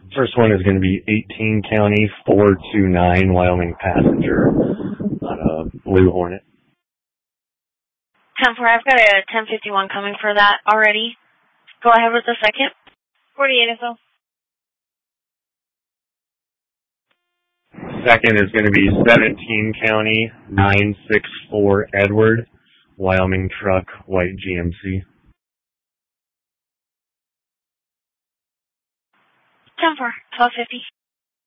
First one is going to be 18 County 429 Wyoming passenger on a Blue Hornet. 10-4, I've got a 1051 coming for that already. Go ahead with the second. 48 info. Second is going to be 17 County 964 Edward Wyoming truck, white GMC. 10-4, 1250.